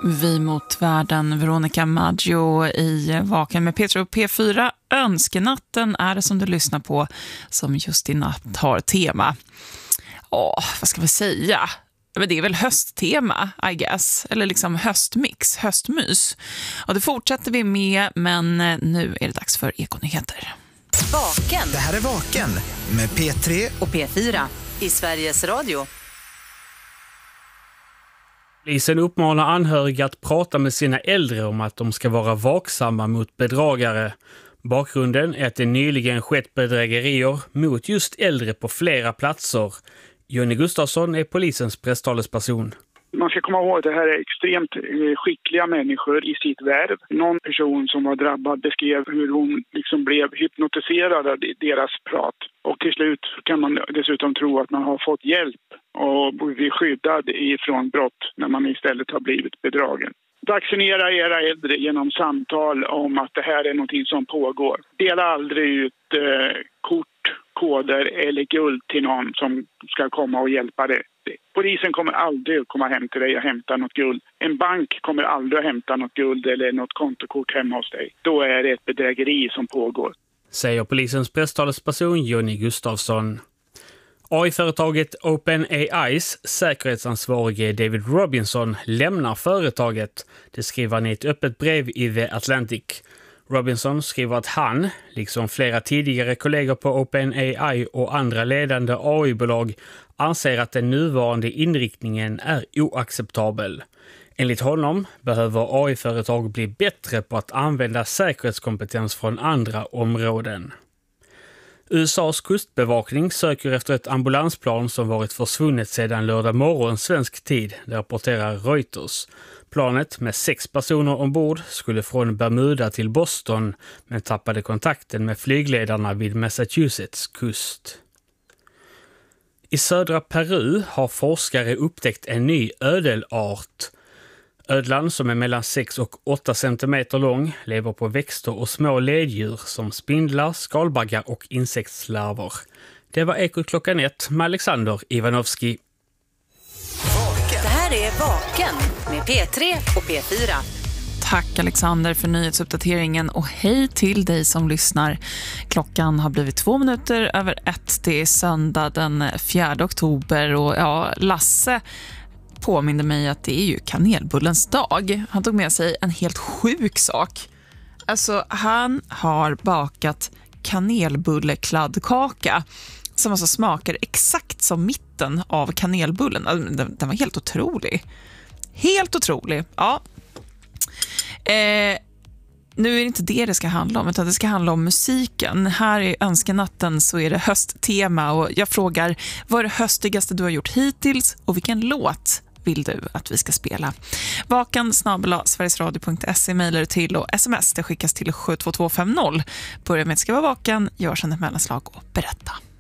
Vi mot världen, Veronica Maggio i Vaken med Petra och P4. Önskenatten är det som du lyssnar på, som just i natt har tema. Vad ska vi säga? Men det är väl hösttema, I guess. Eller liksom höstmix, höstmys. Och det fortsätter vi med, men nu är det dags för Ekonyheter. Vaken. Det här är Vaken med P3 och P4 i Sveriges Radio. Polisen uppmanar anhöriga att prata med sina äldre om att de ska vara vaksamma mot bedragare. Bakgrunden är att det nyligen skett bedrägerier mot just äldre på flera platser. Jonny Gustafsson är polisens presstalesperson. Man ska komma ihåg att det här är extremt skickliga människor i sitt värv. Någon person som var drabbad beskrev hur hon liksom blev hypnotiserad av deras prat. Och till slut kan man dessutom tro att man har fått hjälp och blir skyddad ifrån brott när man istället har blivit bedragen. Vaccinera era äldre genom samtal om att det här är någonting som pågår. Dela aldrig ut kort, koder eller guld till någon som ska komma och hjälpa dig. Polisen kommer aldrig att komma hem till dig och hämta något guld. En bank kommer aldrig att hämta något guld eller något kontokort hemma hos dig. Då är det ett bedrägeri som pågår. Säger polisens presstalesperson Jonny Gustafsson. AI-företaget OpenAIs säkerhetsansvarige David Robinson lämnar företaget. Det skriver han i ett öppet brev i The Atlantic. Robinson skriver att han, liksom flera tidigare kollegor på OpenAI och andra ledande AI-bolag, anser att den nuvarande inriktningen är oacceptabel. Enligt honom behöver AI-företag bli bättre på att använda säkerhetskompetens från andra områden. USAs kustbevakning söker efter ett ambulansplan som varit försvunnet sedan lördag morgon svensk tid, det rapporterar Reuters. Planet med 6 personer ombord skulle från Bermuda till Boston men tappade kontakten med flygledarna vid Massachusetts kust. I södra Peru har forskare upptäckt en ny ödelart. Ödlan, som är mellan 6 och 8 centimeter lång, lever på växter och små leddjur som spindlar, skalbaggar och insektslarver. Det var Ekot klockan 1 med Alexander Ivanovski. Det här är Vaken med P3 och P4. Tack Alexander för nyhetsuppdateringen och hej till dig som lyssnar. Klockan har blivit 2 minuter över 1. Det är söndag den 4 oktober och Lasse påminner mig att det är ju kanelbullens dag. Han tog med sig en helt sjuk sak. Alltså han har bakat kanelbullekladdkaka som alltså smakar exakt som mitten av kanelbullen. Den var helt otrolig. Helt otrolig, ja. Nu är det inte det ska handla om, utan det ska handla om musiken. Här i Önskenatten så är det hösttema och jag frågar, vad är det höstigaste du har gjort hittills och vilken låt vill du att vi ska spela? vaken@sverigesradio.se mejlar till och sms det skickas till 72250. Börja med att ska vara vaken, gör sedan ett mellanslag och berätta.